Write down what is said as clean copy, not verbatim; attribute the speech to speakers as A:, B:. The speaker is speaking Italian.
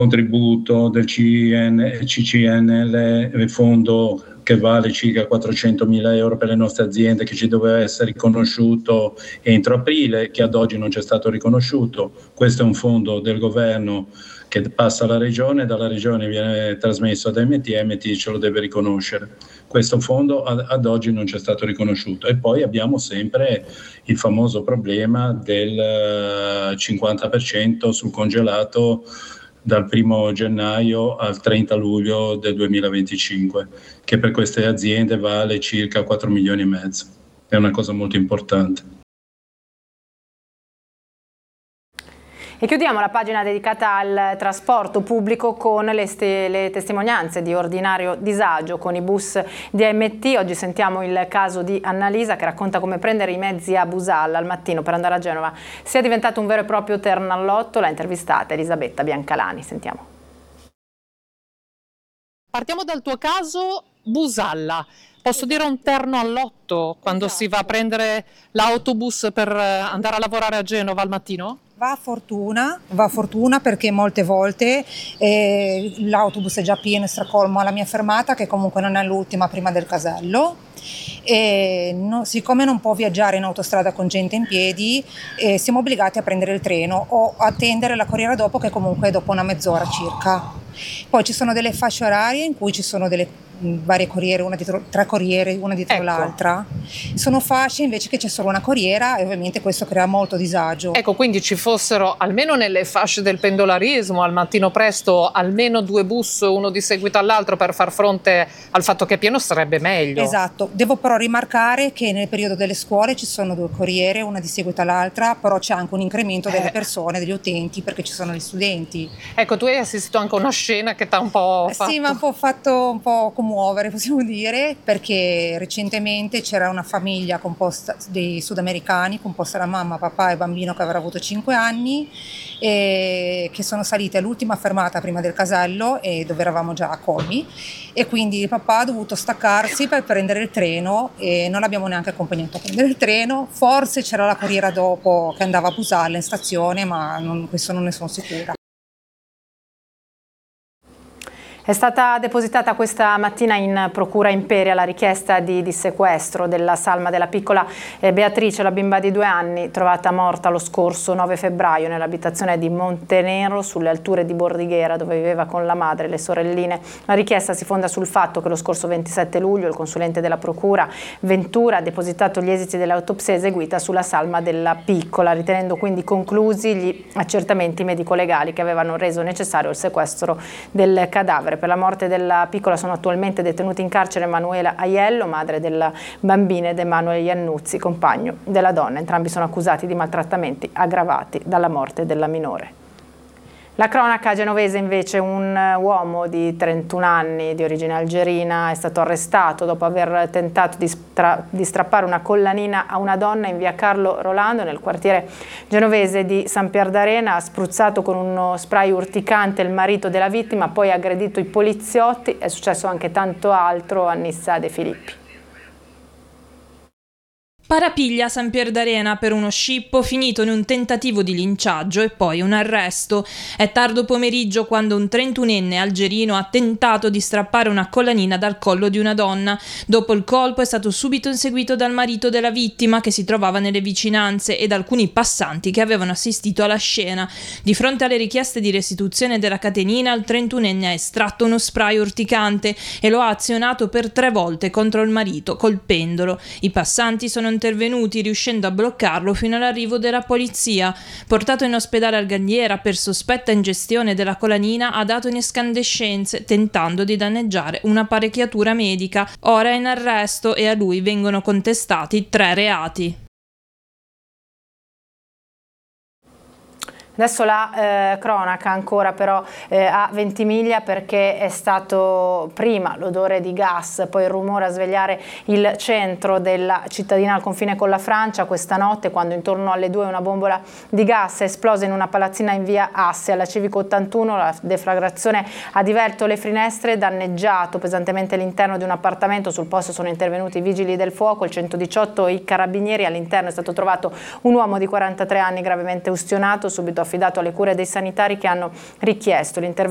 A: contributo del CCNL, fondo che vale circa 400.000 euro per le nostre aziende, che ci doveva essere riconosciuto entro aprile, che ad oggi non c'è stato riconosciuto. Questo è un fondo del governo che passa alla regione, dalla regione viene trasmesso ad MT ce lo deve riconoscere. Questo fondo ad oggi non c'è stato riconosciuto. E poi abbiamo sempre il famoso problema del 50% sul congelato dal 1 gennaio al 30 luglio del 2025, che per queste aziende vale circa 4 milioni e mezzo. È una cosa molto importante.
B: E chiudiamo la pagina dedicata al trasporto pubblico con le testimonianze di ordinario disagio con i bus di AMT. Oggi sentiamo il caso di Annalisa, che racconta come prendere i mezzi a Busalla al mattino per andare a Genova sia diventato un vero e proprio ternallotto. L'ha intervistata Elisabetta Biancalani. Sentiamo.
C: Partiamo dal tuo caso, Busalla. Posso dire un terno all'otto quando si va a prendere l'autobus per andare a lavorare a Genova al mattino?
D: Va a fortuna perché molte volte l'autobus è già pieno e stracolmo alla mia fermata, che comunque non è l'ultima prima del casello, e siccome non può viaggiare in autostrada con gente in piedi, siamo obbligati a prendere il treno o attendere la corriera dopo, che comunque è dopo una mezz'ora circa. Poi ci sono delle fasce orarie in cui ci sono delle varie corriere, tre corriere una dietro l'altra. Sono fasce invece che c'è solo una corriera, e ovviamente questo crea molto disagio.
C: Ecco, quindi ci fossero almeno nelle fasce del pendolarismo al mattino presto almeno 2 bus, uno di seguito all'altro, per far fronte al fatto che è pieno, sarebbe meglio.
D: Esatto, devo però rimarcare che nel periodo delle scuole ci sono 2 corriere, una di seguito all'altra, però c'è anche un incremento delle persone, degli utenti, perché ci sono gli studenti.
C: Ecco, tu hai assistito anche a una scena che ti ha un po' fatto...
D: Sì, mi ha fatto un po' commuovere, possiamo dire, perché recentemente c'era una famiglia composta dei sudamericani, composta da mamma, papà e bambino che avrà avuto 5 anni, e che sono salite all'ultima fermata prima del casello, e dove eravamo già a Comi, e quindi il papà ha dovuto staccarsi per prendere il treno, e non l'abbiamo neanche accompagnato a prendere il treno. Forse c'era la corriera dopo che andava a Busalla in stazione, ma questo non ne sono sicura.
B: È stata depositata questa mattina in Procura Imperia la richiesta di sequestro della salma della piccola Beatrice, la bimba di 2 anni, trovata morta lo scorso 9 febbraio nell'abitazione di Montenero, sulle alture di Bordighera, dove viveva con la madre e le sorelline. La richiesta si fonda sul fatto che lo scorso 27 luglio il consulente della Procura Ventura ha depositato gli esiti dell'autopsia eseguita sulla salma della piccola, ritenendo quindi conclusi gli accertamenti medico-legali che avevano reso necessario il sequestro del cadavere. Per la morte della piccola sono attualmente detenuti in carcere Emanuela Aiello, madre della bambina, ed Emanuele Iannuzzi, compagno della donna. Entrambi sono accusati di maltrattamenti aggravati dalla morte della minore. La cronaca genovese invece, un uomo di 31 anni di origine algerina è stato arrestato dopo aver tentato di strappare una collanina a una donna in via Carlo Rolando nel quartiere genovese di San Pier d'Arena. Ha spruzzato con uno spray urticante il marito della vittima, poi ha aggredito i poliziotti. È successo anche tanto altro a Nissa De Filippi.
E: Parapiglia San Pier d'Arena per uno scippo finito in un tentativo di linciaggio e poi un arresto. È tardo pomeriggio quando un 31enne algerino ha tentato di strappare una collanina dal collo di una donna. Dopo il colpo è stato subito inseguito dal marito della vittima, che si trovava nelle vicinanze, e da alcuni passanti che avevano assistito alla scena. Di fronte alle richieste di restituzione della catenina, il 31enne ha estratto uno spray urticante e lo ha azionato per 3 volte contro il marito col pendolo. I passanti sono intervenuti, riuscendo a bloccarlo fino all'arrivo della polizia. Portato in ospedale al Galliera per sospetta ingestione della colanina, ha dato in escandescenze, tentando di danneggiare un'apparecchiatura medica. Ora è in arresto e a lui vengono contestati 3 reati.
B: Adesso la cronaca ancora però a Ventimiglia, perché è stato prima l'odore di gas, poi il rumore a svegliare il centro della cittadina al confine con la Francia questa notte, quando intorno alle 2 una bombola di gas è esplosa in una palazzina in via Asse alla Civico 81. La deflagrazione ha divelto le finestre, danneggiato pesantemente l'interno di un appartamento. Sul posto sono intervenuti i vigili del fuoco, il 118 e i carabinieri. All'interno è stato trovato un uomo di 43 anni gravemente ustionato, subito affidato alle cure dei sanitari che hanno richiesto l'intervento